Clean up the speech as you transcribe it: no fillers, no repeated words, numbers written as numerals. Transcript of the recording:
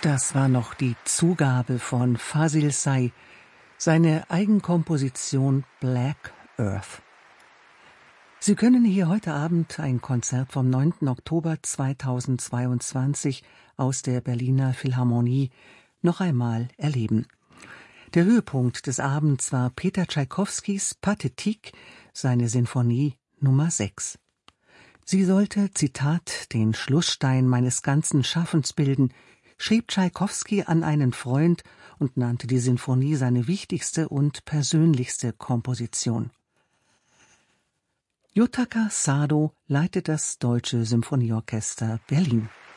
Das war noch die Zugabe von Fazil Say, seine Eigenkomposition Black Earth. Sie können hier heute Abend ein Konzert vom 9. Oktober 2022 aus der Berliner Philharmonie noch einmal erleben. Der Höhepunkt des Abends war Peter Tschaikowskis Pathétique, seine Sinfonie Nummer 6. Sie sollte, Zitat, den Schlussstein meines ganzen Schaffens bilden, schrieb Tschaikowski an einen Freund und nannte die Sinfonie seine wichtigste und persönlichste Komposition. Yutaka Sado leitet das Deutsche Symphonieorchester Berlin.